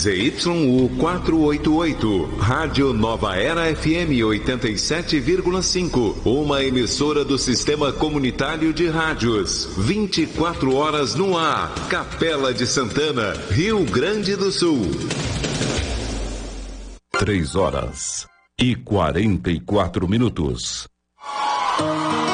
ZYU 488, Rádio Nova Era FM 87,5, uma emissora do Sistema Comunitário de Rádios, 24 horas no ar, Capela de Santana, Rio Grande do Sul. 3 horas e 44 minutos.